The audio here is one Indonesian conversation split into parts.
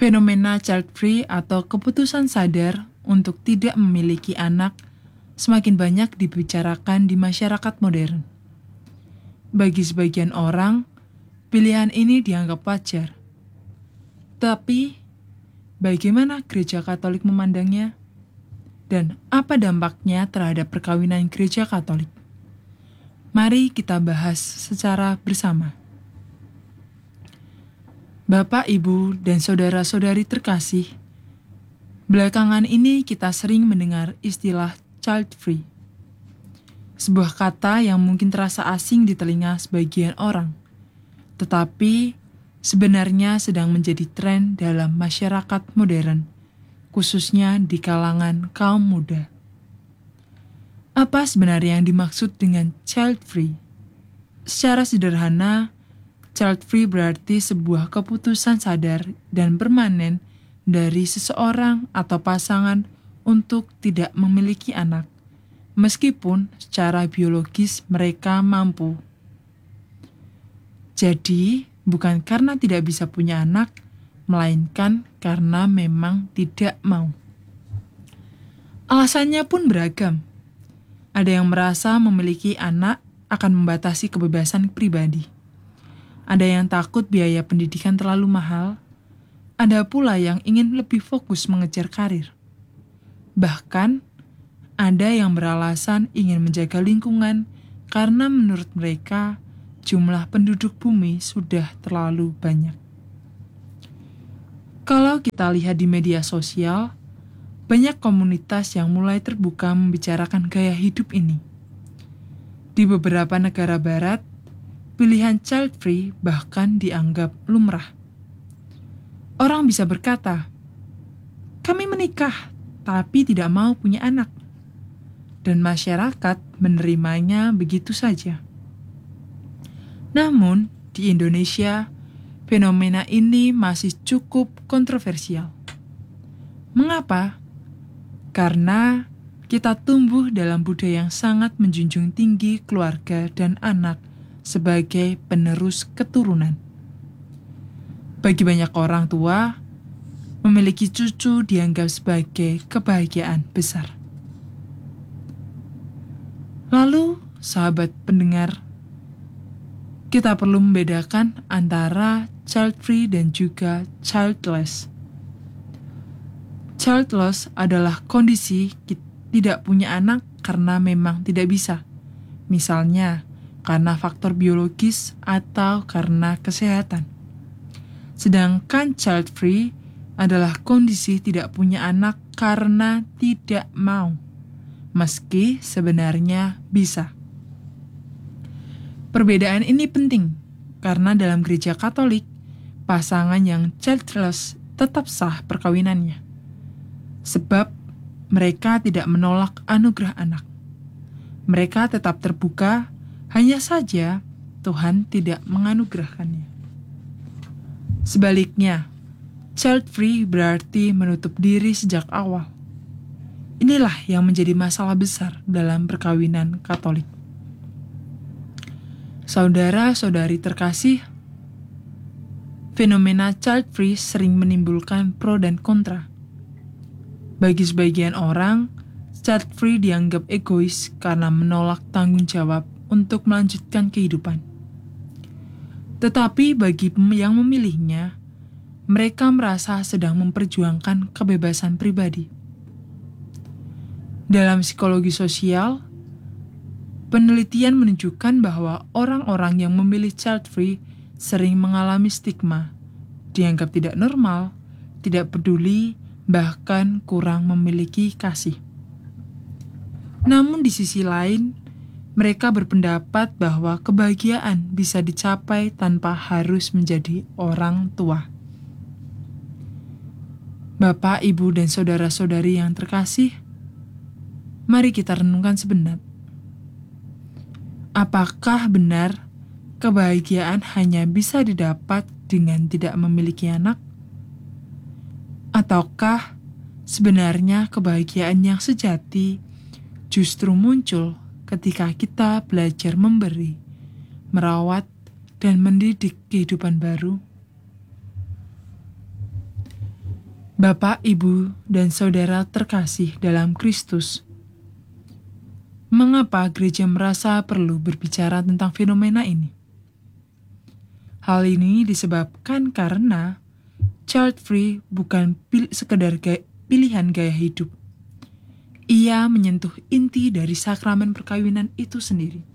Fenomena child free atau keputusan sadar untuk tidak memiliki anak semakin banyak dibicarakan di masyarakat modern. Bagi sebagian orang, pilihan ini dianggap wajar. Tapi, bagaimana Gereja Katolik memandangnya? Dan apa dampaknya terhadap perkawinan Gereja Katolik? Mari kita bahas secara bersama. Bapak, Ibu, dan saudara-saudari terkasih, belakangan ini kita sering mendengar istilah child free. Sebuah kata yang mungkin terasa asing di telinga sebagian orang, tetapi sebenarnya sedang menjadi tren dalam masyarakat modern, khususnya di kalangan kaum muda. Apa sebenarnya yang dimaksud dengan child free? Secara sederhana, child free berarti sebuah keputusan sadar dan permanen dari seseorang atau pasangan untuk tidak memiliki anak, meskipun secara biologis mereka mampu. Jadi, bukan karena tidak bisa punya anak, melainkan karena memang tidak mau. Alasannya pun beragam. Ada yang merasa memiliki anak akan membatasi kebebasan pribadi. Ada yang takut biaya pendidikan terlalu mahal. Ada pula yang ingin lebih fokus mengejar karir. Bahkan, ada yang beralasan ingin menjaga lingkungan karena menurut mereka jumlah penduduk bumi sudah terlalu banyak. Kalau kita lihat di media sosial, banyak komunitas yang mulai terbuka membicarakan gaya hidup ini. Di beberapa negara barat, pilihan child free bahkan dianggap lumrah. Orang bisa berkata, "Kami menikah, tapi tidak mau punya anak." Dan masyarakat menerimanya begitu saja. Namun, di Indonesia, fenomena ini masih cukup kontroversial. Mengapa? Karena kita tumbuh dalam budaya yang sangat menjunjung tinggi keluarga dan anak sebagai penerus keturunan. Bagi banyak orang tua, memiliki cucu dianggap sebagai kebahagiaan besar. Lalu, sahabat pendengar, kita perlu membedakan antara child free dan juga childless. Childless adalah kondisi tidak punya anak karena memang tidak bisa. Misalnya, karena faktor biologis atau karena kesehatan. Sedangkan child free adalah kondisi tidak punya anak karena tidak mau, meski sebenarnya bisa. Perbedaan ini penting karena dalam Gereja Katolik, pasangan yang childless tetap sah perkawinannya. Sebab mereka tidak menolak anugerah anak. Mereka tetap terbuka, hanya saja Tuhan tidak menganugerahkannya. Sebaliknya, child free berarti menutup diri sejak awal. Inilah yang menjadi masalah besar dalam perkawinan Katolik. Saudara-saudari terkasih, fenomena child free sering menimbulkan pro dan kontra. Bagi sebagian orang, child free dianggap egois karena menolak tanggung jawab untuk melanjutkan kehidupan. Tetapi bagi yang memilihnya, mereka merasa sedang memperjuangkan kebebasan pribadi. Dalam psikologi sosial, penelitian menunjukkan bahwa orang-orang yang memilih child free sering mengalami stigma, dianggap tidak normal, tidak peduli, bahkan kurang memiliki kasih. Namun di sisi lain, mereka berpendapat bahwa kebahagiaan bisa dicapai tanpa harus menjadi orang tua. Bapak, Ibu, dan saudara-saudari yang terkasih, mari kita renungkan sebentar. Apakah benar kebahagiaan hanya bisa didapat dengan tidak memiliki anak? Ataukah sebenarnya kebahagiaan yang sejati justru muncul ketika kita belajar memberi, merawat, dan mendidik kehidupan baru? Bapak, Ibu, dan Saudara terkasih dalam Kristus, mengapa gereja merasa perlu berbicara tentang fenomena ini? Hal ini disebabkan karena child free bukan sekedar pilihan gaya hidup. Ia menyentuh inti dari sakramen perkawinan itu sendiri.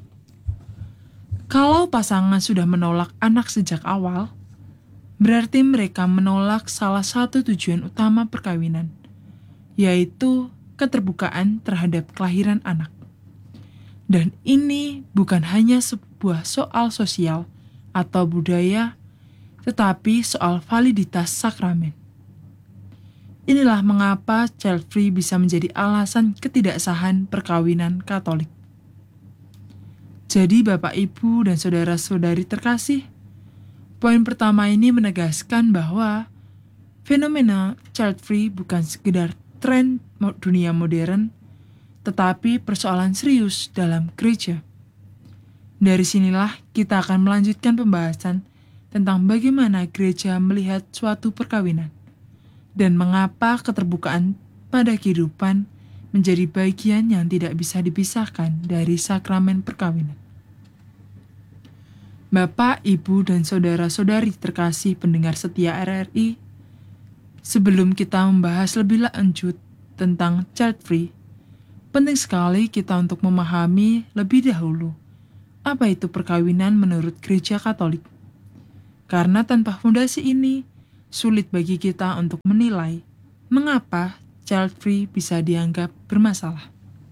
Kalau pasangan sudah menolak anak sejak awal, berarti mereka menolak salah satu tujuan utama perkawinan, yaitu keterbukaan terhadap kelahiran anak. Dan ini bukan hanya sebuah soal sosial atau budaya, tetapi soal validitas sakramen. Inilah mengapa child free bisa menjadi alasan ketidaksahan perkawinan Katolik. Jadi Bapak, Ibu, dan Saudara-saudari terkasih, poin pertama ini menegaskan bahwa fenomena child free bukan sekedar tren dunia modern, tetapi persoalan serius dalam gereja. Dari sinilah kita akan melanjutkan pembahasan tentang bagaimana gereja melihat suatu perkawinan dan mengapa keterbukaan pada kehidupan menjadi bagian yang tidak bisa dipisahkan dari sakramen perkawinan. Bapak, Ibu, dan Saudara-saudari terkasih pendengar setia RRI, sebelum kita membahas lebih lanjut tentang child free, penting sekali kita untuk memahami lebih dahulu apa itu perkawinan menurut Gereja Katolik. Karena tanpa fondasi ini, sulit bagi kita untuk menilai mengapa child free bisa dianggap bermasalah.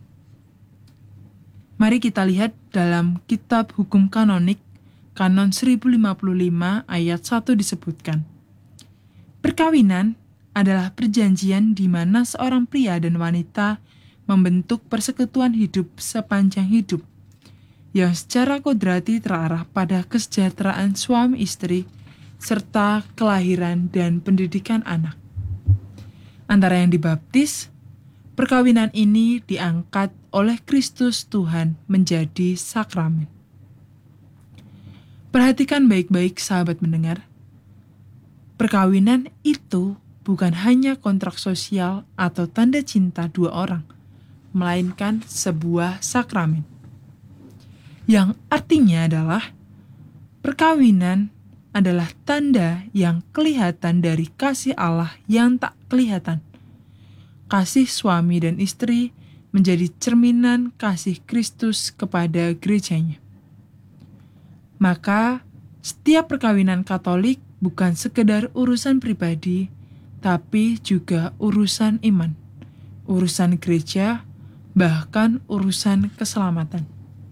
Mari kita lihat dalam Kitab Hukum Kanonik, Kanon 1055 ayat 1 disebutkan, perkawinan adalah perjanjian di mana seorang pria dan wanita membentuk persekutuan hidup sepanjang hidup, yang secara kodrati terarah pada kesejahteraan suami istri, serta kelahiran dan pendidikan anak. Antara yang dibaptis, perkawinan ini diangkat oleh Kristus Tuhan menjadi sakramen. Perhatikan baik-baik sahabat mendengar, perkawinan itu bukan hanya kontrak sosial atau tanda cinta dua orang, melainkan sebuah sakramen. Yang artinya adalah perkawinan adalah tanda yang kelihatan dari kasih Allah yang tak kelihatan. Kasih suami dan istri menjadi cerminan kasih Kristus kepada gerejanya. Maka, setiap perkawinan Katolik bukan sekedar urusan pribadi, tapi juga urusan iman, urusan gereja, bahkan urusan keselamatan.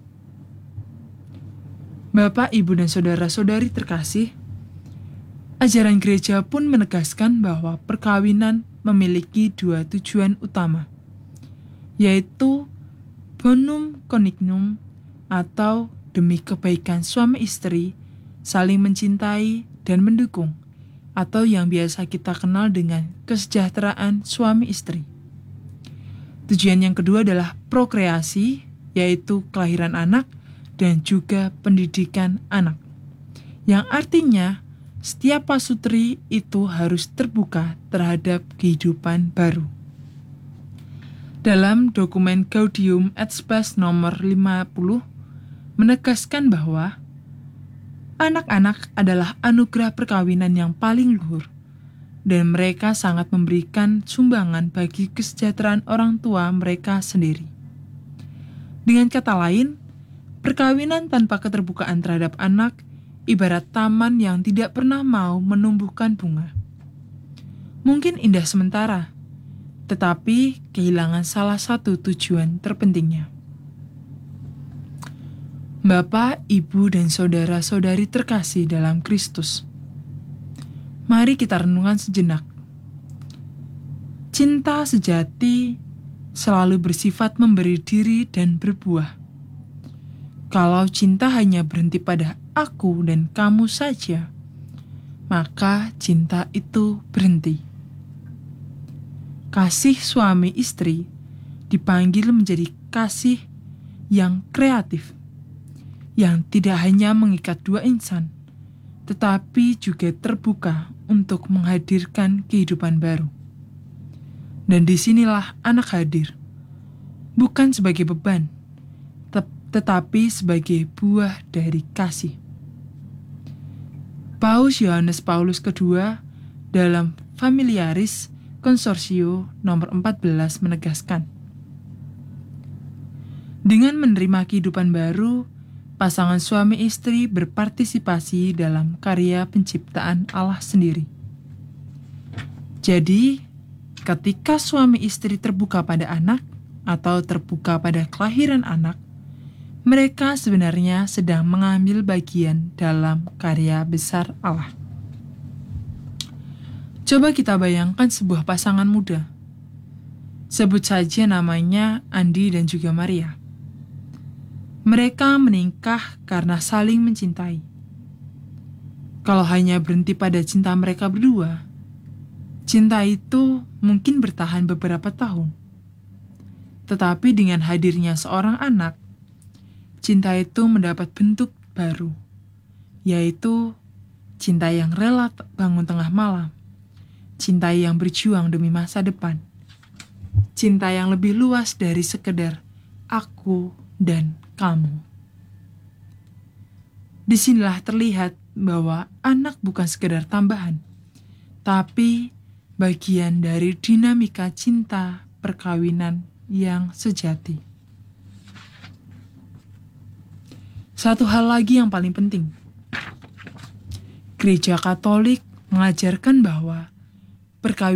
Bapak, Ibu, dan Saudara-saudari terkasih, ajaran gereja pun menegaskan bahwa perkawinan memiliki dua tujuan utama, yaitu bonum conignum atau demi kebaikan suami istri, saling mencintai dan mendukung, atau yang biasa kita kenal dengan kesejahteraan suami istri. Tujuan yang kedua adalah prokreasi, yaitu kelahiran anak dan juga pendidikan anak, yang artinya setiap pasutri itu harus terbuka terhadap kehidupan baru. Dalam dokumen Gaudium et Spes nomor 50, menegaskan bahwa anak-anak adalah anugerah perkawinan yang paling luhur, dan mereka sangat memberikan sumbangan bagi kesejahteraan orang tua mereka sendiri. Dengan kata lain, perkawinan tanpa keterbukaan terhadap anak ibarat taman yang tidak pernah mau menumbuhkan bunga. Mungkin indah sementara, tetapi kehilangan salah satu tujuan terpentingnya. Bapak, Ibu, dan Saudara-saudari terkasih dalam Kristus, mari kita renungkan sejenak. Cinta sejati selalu bersifat memberi diri dan berbuah. Kalau cinta hanya berhenti pada aku dan kamu saja, maka cinta itu berhenti. Kasih suami istri dipanggil menjadi kasih yang kreatif, yang tidak hanya mengikat dua insan, tetapi juga terbuka untuk menghadirkan kehidupan baru. Dan disinilah anak hadir, bukan sebagai beban, tetapi sebagai buah dari kasih. Paus Yohanes Paulus II dalam Familiaris Consortio nomor 14 menegaskan, dengan menerima kehidupan baru, pasangan suami istri berpartisipasi dalam karya penciptaan Allah sendiri. Jadi, ketika suami istri terbuka pada anak atau terbuka pada kelahiran anak, mereka sebenarnya sedang mengambil bagian dalam karya besar Allah. Coba kita bayangkan sebuah pasangan muda. Sebut saja namanya Andi dan juga Maria. Mereka menikah karena saling mencintai. Kalau hanya berhenti pada cinta mereka berdua, cinta itu mungkin bertahan beberapa tahun. Tetapi dengan hadirnya seorang anak, cinta itu mendapat bentuk baru, yaitu cinta yang rela bangun tengah malam, cinta yang berjuang demi masa depan, cinta yang lebih luas dari sekedar aku dan kamu. Disinilah terlihat bahwa anak bukan sekedar tambahan, tapi bagian dari dinamika cinta perkawinan yang sejati. Satu hal lagi yang paling penting, Gereja Katolik mengajarkan bahwa perkawinan